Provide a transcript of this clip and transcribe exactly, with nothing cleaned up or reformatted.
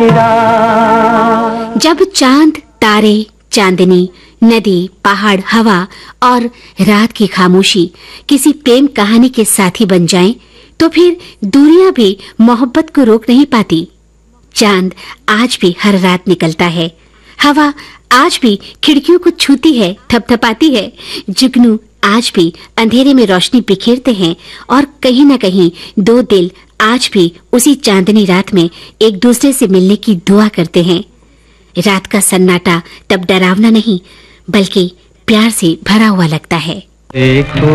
जब चांद, तारे, चांदनी, नदी, पहाड़, हवा और रात की खामोशी किसी प्रेम कहानी के साथी बन जाएं, तो फिर दूरियां भी मोहब्बत को रोक नहीं पाती। चांद आज भी हर रात निकलता है, हवा आज भी खिड़कियों को छूती है, थपथपाती है, जुगनू आज भी अंधेरे में रोशनी बिखेरते हैं और कहीं न कहीं दो दिल आज भी उसी चांदनी रात में एक दूसरे से मिलने की दुआ करते हैं। रात का सन्नाटा तब डरावना नहीं बल्कि प्यार से भरा हुआ लगता है।